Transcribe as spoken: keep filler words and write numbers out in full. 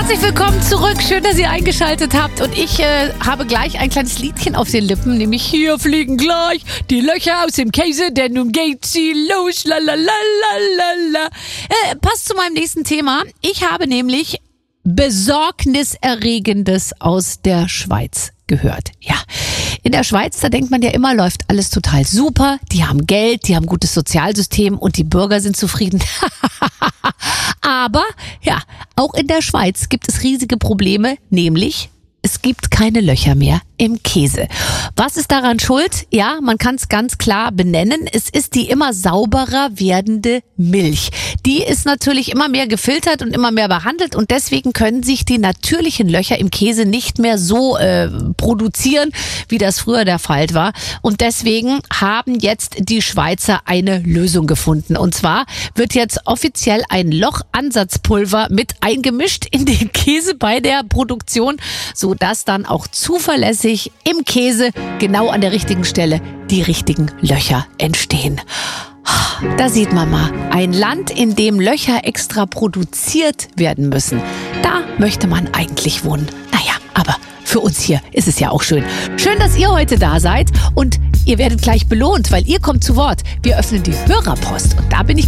Herzlich willkommen zurück. Schön, dass ihr eingeschaltet habt. Und ich äh, habe gleich ein kleines Liedchen auf den Lippen, nämlich hier fliegen gleich die Löcher aus dem Käse, denn nun geht sie los. Lalalala. Äh, passt zu meinem nächsten Thema. Ich habe nämlich Besorgniserregendes aus der Schweiz gehört. Ja, in der Schweiz, da denkt man ja immer, läuft alles total super. Die haben Geld, die haben ein gutes Sozialsystem und die Bürger sind zufrieden. Aber ja, auch in der Schweiz gibt es riesige Probleme, nämlich es gibt keine Löcher mehr im Käse. Was ist daran schuld? Ja, man kann es ganz klar benennen. Es ist die immer sauberer werdende Milch. Die ist natürlich immer mehr gefiltert und immer mehr behandelt und deswegen können sich die natürlichen Löcher im Käse nicht mehr so äh, produzieren, wie das früher der Fall war. Und deswegen haben jetzt die Schweizer eine Lösung gefunden. Und zwar wird jetzt offiziell ein Lochansatzpulver mit eingemischt in den Käse bei der Produktion, so dass dann auch zuverlässig im Käse genau an der richtigen Stelle die richtigen Löcher entstehen. Da sieht man mal, ein Land, in dem Löcher extra produziert werden müssen. Da möchte man eigentlich wohnen. Naja, aber für uns hier ist es ja auch schön. Schön, dass ihr heute da seid und ihr werdet gleich belohnt, weil ihr kommt zu Wort. Wir öffnen die Hörerpost und da bin ich